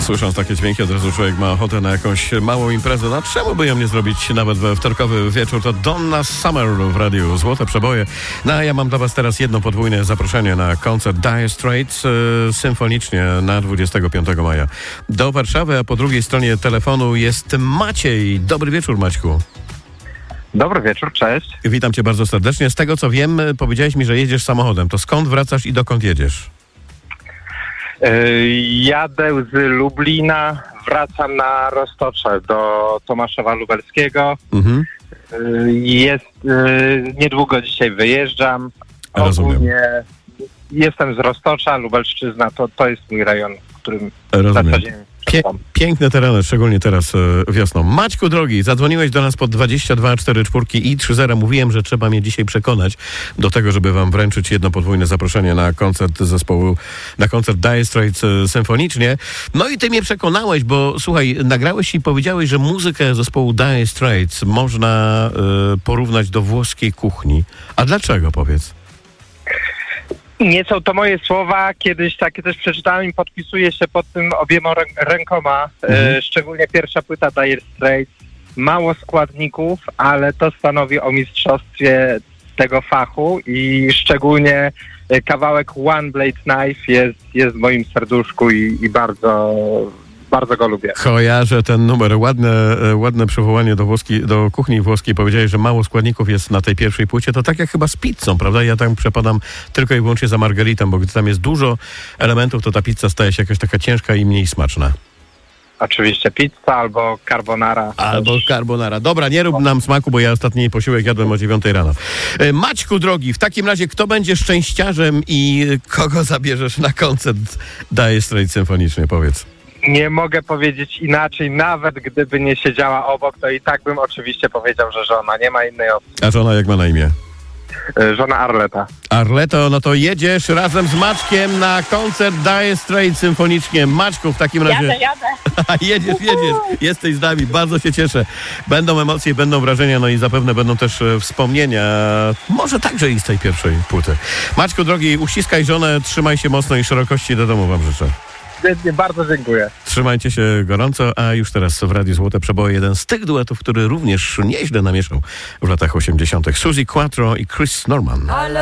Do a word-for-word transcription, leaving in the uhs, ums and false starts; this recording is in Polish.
Słysząc takie dźwięki, od razu człowiek ma ochotę na jakąś małą imprezę. No czemu by ją nie zrobić nawet we wtorkowy wieczór? To Donna Summer w radiu Złote Przeboje. No a ja mam dla was teraz jedno podwójne zaproszenie na koncert Dire Straits e, symfonicznie na dwudziestego piątego maja do Warszawy, a po drugiej stronie telefonu jest Maciej. Dobry wieczór, Maćku. Dobry wieczór, cześć. Witam cię bardzo serdecznie. Z tego co wiem, powiedziałeś mi, że jedziesz samochodem. To skąd wracasz i dokąd jedziesz? Yy, jadę z Lublina, wracam na Roztocze do Tomaszowa Lubelskiego. Mhm. Yy, jest, yy, niedługo dzisiaj wyjeżdżam. Rozumiem. Ogólnie jestem z Roztocza, Lubelszczyzna, to, to jest mój rejon, w którym Rozumiem. na co dzień Pie- piękne tereny, szczególnie teraz e, wiosną. Maćku drogi, zadzwoniłeś do nas pod dwadzieścia dwa czterdzieści cztery i trzy zero. Mówiłem, że trzeba mnie dzisiaj przekonać do tego, żeby wam wręczyć jedno podwójne zaproszenie na koncert zespołu, na koncert Dire Straits e, symfonicznie. No i ty mnie przekonałeś, bo słuchaj, nagrałeś i powiedziałeś, że muzykę zespołu Dire Straits można e, porównać do włoskiej kuchni. A dlaczego, powiedz? Nie są to moje słowa, kiedyś takie też przeczytałem i podpisuję się pod tym obiema rę- rękoma, mhm. e, szczególnie pierwsza płyta Dire Straits. Mało składników, ale to stanowi o mistrzostwie tego fachu i szczególnie kawałek One Blade Knife jest, jest w moim serduszku i, i bardzo... Bardzo go lubię. Kojarzę ten numer. Ładne, ładne przywołanie do, włoski, do kuchni włoskiej. Powiedziałeś, że mało składników jest na tej pierwszej płycie. To tak jak chyba z pizzą, prawda? Ja tam przepadam tylko i wyłącznie za margaritą, bo gdy tam jest dużo elementów, to ta pizza staje się jakaś taka ciężka i mniej smaczna. Oczywiście pizza albo carbonara. Albo carbonara. Dobra, nie rób nam smaku, bo ja ostatni posiłek jadłem o dziewiątej rano. Maćku drogi, w takim razie kto będzie szczęściarzem i kogo zabierzesz na koncert Dire Straits symfonicznie? Powiedz. Nie mogę powiedzieć inaczej, nawet gdyby nie siedziała obok, to i tak bym oczywiście powiedział, że żona, nie ma innej opcji. A żona jak ma na imię? Y, żona Arleta. Arleto, no to jedziesz razem z Maćkiem na koncert Dire Straits symfonicznie. Maćku, w takim razie... Jadę, jadę. jedziesz, jedziesz, jesteś z nami, bardzo się cieszę. Będą emocje, będą wrażenia, no i zapewne będą też e, wspomnienia, może także i z tej pierwszej płyty. Maćku drogi, uściskaj żonę, trzymaj się mocno i szerokości do domu wam życzę. Dziękuję, bardzo dziękuję. Trzymajcie się gorąco, a już teraz w Radiu Złote Przeboje jeden z tych duetów, który również nieźle namieszał w latach osiemdziesiątych. Suzi Quatro i Chris Norman.